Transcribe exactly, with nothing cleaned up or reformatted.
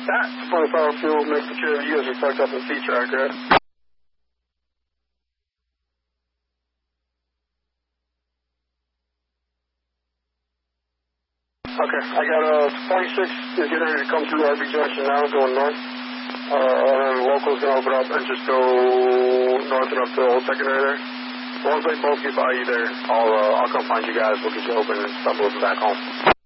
That twenty-five fuel, make sure you guys are tucked up in C-track, right? Okay, I got uh, twenty-six is getting ready to come through R B Junction now, going north. Uh, and local's going to open up and just go north and up to the old secondary there. Once they both get by you there, I'll, uh, I'll come find you guys. We'll get you open and stumble back home.